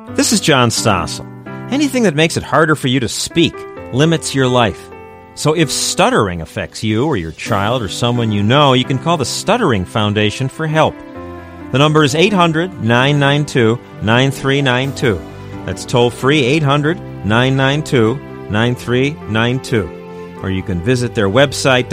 This is John Stossel. Anything that makes it harder for you to speak limits your life. So if stuttering affects you or your child or someone you know, you can call the Stuttering Foundation for help. The number is 800-992-9392. That's toll-free 800-992-9392. Or you can visit their website,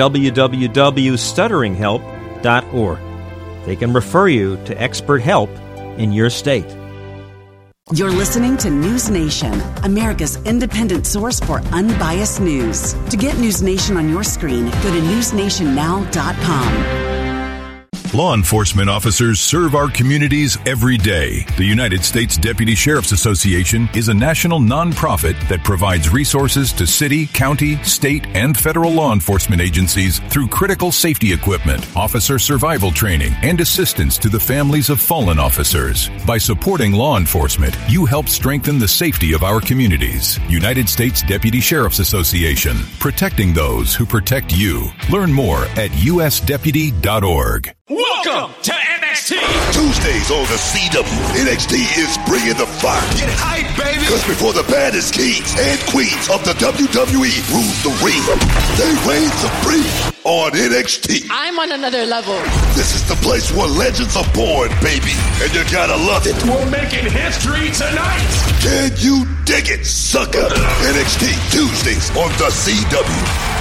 www.stutteringhelp.org. They can refer you to expert help in your state. You're listening to News Nation, America's independent source for unbiased news. To get News Nation on your screen, go to newsnationnow.com. Law enforcement officers serve our communities every day. The United States Deputy Sheriff's Association is a national nonprofit that provides resources to city, county, state, and federal law enforcement agencies through critical safety equipment, officer survival training, and assistance to the families of fallen officers. By supporting law enforcement, you help strengthen the safety of our communities. United States Deputy Sheriff's Association, protecting those who protect you. Learn more at usdeputy.org. Welcome to NXT! Tuesdays on the CW, NXT is bringing the fire. Get hype, baby! Because before the baddest kings and queens of the WWE rules the ring, they reign supreme on NXT. I'm on another level. This is the place where legends are born, baby, and you gotta love it. We're making history tonight! Can you dig it, sucker? NXT Tuesdays on the CW.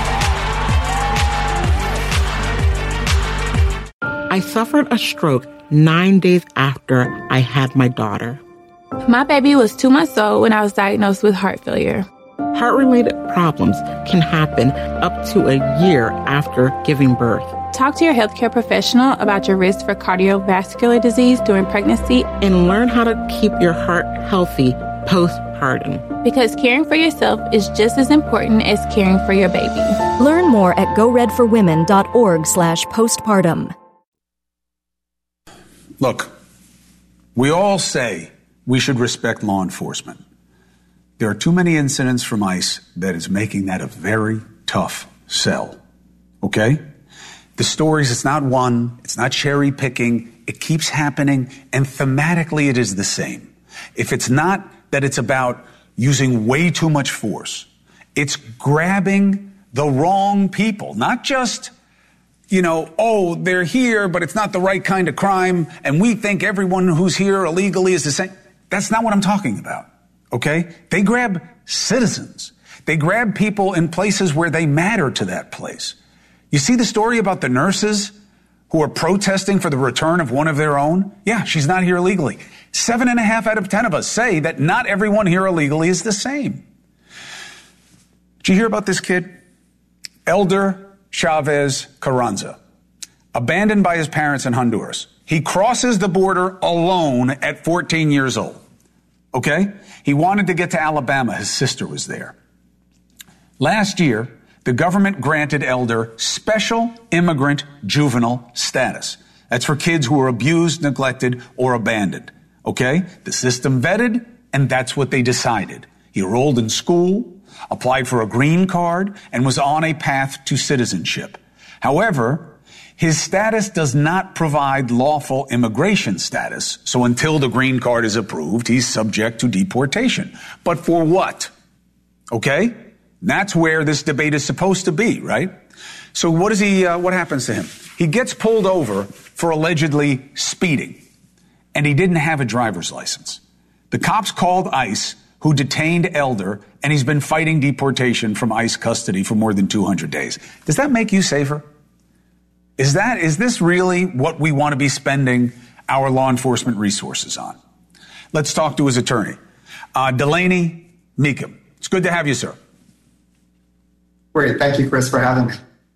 I suffered a stroke 9 days after I had my daughter. My baby was 2 months old when I was diagnosed with heart failure. Heart-related problems can happen up to a year after giving birth. Talk to your healthcare professional about your risk for cardiovascular disease during pregnancy and learn how to keep your heart healthy postpartum. Because caring for yourself is just as important as caring for your baby. Learn more at goredforwomen.org/postpartum. Look, we all say we should respect law enforcement. There are too many incidents from ICE that is making that a very tough sell. Okay? The stories, it's not one, it's not cherry picking, it keeps happening, and thematically it is the same. If it's not that it's about using way too much force, it's grabbing the wrong people, not just oh, they're here, but it's not the right kind of crime, and we think everyone who's here illegally is the same. That's not what I'm talking about, okay? They grab citizens. They grab people in places where they matter to that place. You see the story about the nurses who are protesting for the return of one of their own? Yeah, she's not here illegally. 7.5 out of 10 of us say that not everyone here illegally is the same. Did you hear about this kid? Elder Chavez Carranza, abandoned by his parents in Honduras. He crosses the border alone at 14 years old. Okay? He wanted to get to Alabama. His sister was there. Last year, the government granted Elder special immigrant juvenile status. That's for kids who were abused, neglected, or abandoned. Okay? The system vetted, and that's what they decided. He enrolled in school, applied for a green card, and was on a path to citizenship. However, his status does not provide lawful immigration status, so until the green card is approved, he's subject to deportation. But for what? Okay? That's where this debate is supposed to be, right? So what happens to him? He gets pulled over for allegedly speeding, and he didn't have a driver's license. The cops called ICE, who detained Elder, and he's been fighting deportation from ICE custody for more than 200 days. Does that make you safer? Is this really what we want to be spending our law enforcement resources on? Let's talk to his attorney. Delaney Meekum. It's good to have you, sir. Great. Thank you, Chris, for having me.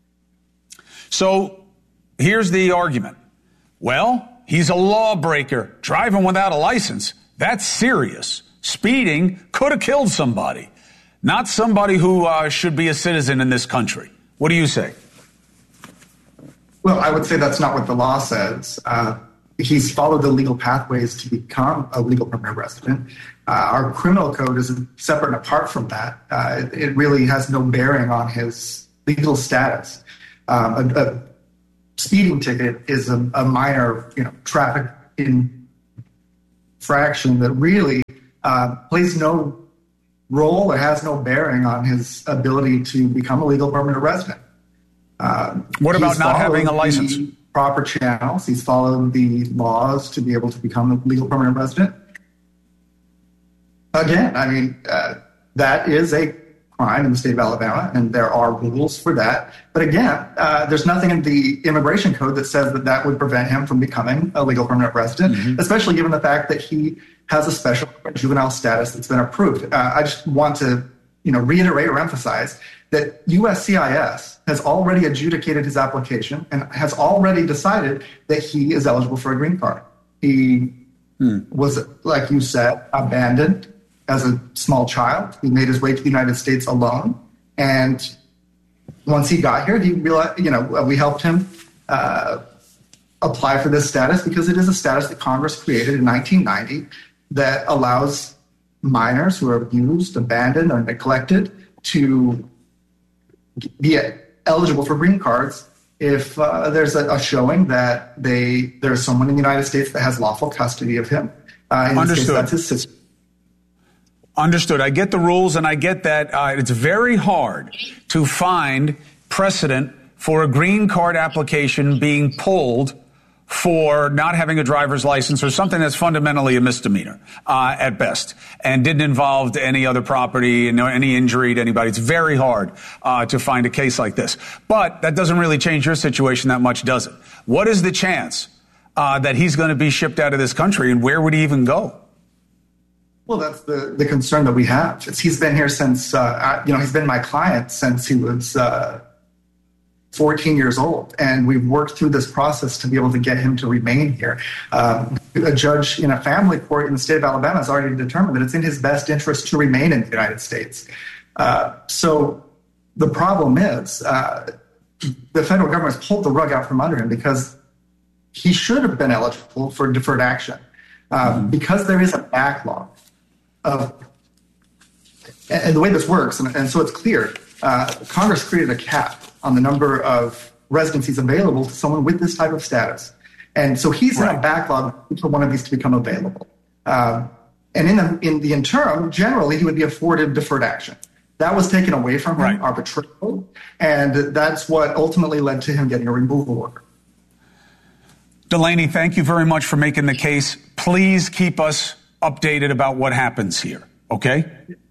So here's the argument. Well, he's a lawbreaker. Driving without a license, that's serious. Speeding could have killed somebody, not somebody who should be a citizen in this country. What do you say? Well, I would say that's not what the law says. He's followed the legal pathways to become a legal permanent resident. Our criminal code is separate and apart from that. It really has no bearing on his legal status. A speeding ticket is a minor, traffic infraction that really plays no role or has no bearing on his ability to become a legal permanent resident. What about not having a license? Proper channels. He's followed the laws to be able to become a legal permanent resident. Again, I mean, that is a crime in the state of Alabama, and there are rules for that. But again, there's nothing in the immigration code that says that that would prevent him from becoming a legal permanent resident, especially given the fact that he has a special juvenile status that's been approved. I just want to, reiterate or emphasize that USCIS has already adjudicated his application and has already decided that he is eligible for a green card. He was, like you said, abandoned as a small child. He made his way to the United States alone. And once he got here, he realized, we helped him apply for this status because it is a status that Congress created in 1990 that allows minors who are abused, abandoned, or neglected to be eligible for green cards if there's a showing that there's someone in the United States that has lawful custody of him. In this case, that's his sister. Understood. I get the rules, and I get that it's very hard to find precedent for a green card application being pulled for not having a driver's license or something that's fundamentally a misdemeanor at best and didn't involve any other property and any injury to anybody. It's very hard to find a case like this. But that doesn't really change your situation that much, does it? What is the chance that he's going to be shipped out of this country, and where would he even go? Well, that's the concern that we have. He's been here since, he's been my client since he was 14 years old. And we've worked through this process to be able to get him to remain here. A judge in a family court in the state of Alabama has already determined that it's in his best interest to remain in the United States. So the problem is the federal government has pulled the rug out from under him because he should have been eligible for deferred action. Because there is a backlog of, and the way this works, and so it's clear, Congress created a cap on the number of residencies available to someone with this type of status. And so he's in a backlog for one of these to become available. And in the interim, generally, he would be afforded deferred action. That was taken away from him arbitrarily, and that's what ultimately led to him getting a removal order. Delaney, thank you very much for making the case. Please keep us updated about what happens here, okay?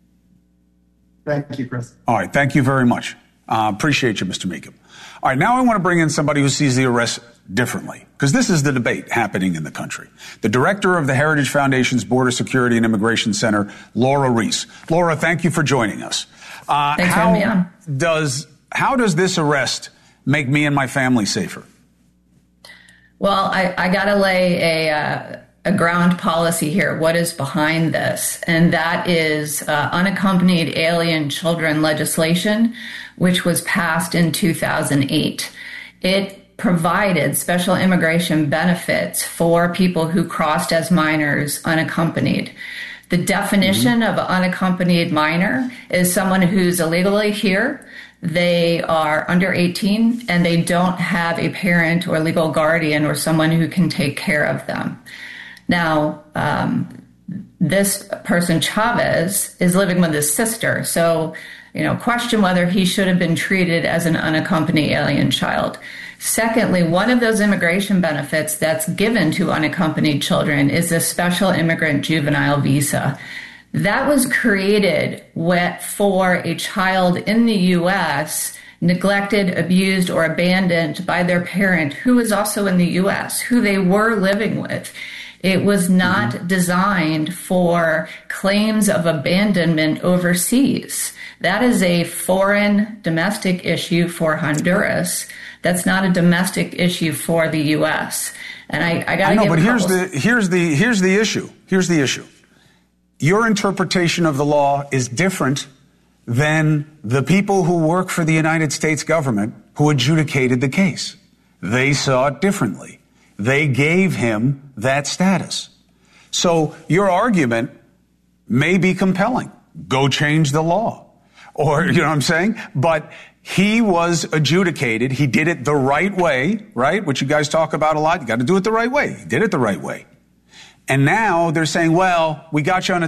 Thank you, Chris. All right, thank you very much. Appreciate you, Mr. Meekum. All right, now I want to bring in somebody who sees the arrest differently, because this is the debate happening in the country. The director of the Heritage Foundation's Border Security and Immigration Center, Laura Reese. Laura, thank you for joining us. Thanks for having me on. How does this arrest make me and my family safer? Well, I got to lay a ground policy here. What is behind this? And that is unaccompanied alien children legislation, which was passed in 2008. It provided special immigration benefits for people who crossed as minors unaccompanied. The definition of an unaccompanied minor is someone who's illegally here. They are under 18 and they don't have a parent or legal guardian or someone who can take care of them. Now, this person, Chavez, is living with his sister. So, question whether he should have been treated as an unaccompanied alien child. Secondly, one of those immigration benefits that's given to unaccompanied children is a special immigrant juvenile visa. That was created for a child in the U.S. neglected, abused, or abandoned by their parent who is also in the U.S., who they were living with. It was not designed for claims of abandonment overseas. That is a foreign domestic issue for Honduras. That's not a domestic issue for the U.S. And I got to give. But here's the issue. Here's the issue. Your interpretation of the law is different than the people who work for the United States government who adjudicated the case. They saw it differently. They gave him that status. So your argument may be compelling. Go change the law. Or, you know what I'm saying? But he was adjudicated. He did it the right way, right? Which you guys talk about a lot. You got to do it the right way. He did it the right way. And now they're saying, well, we got you on a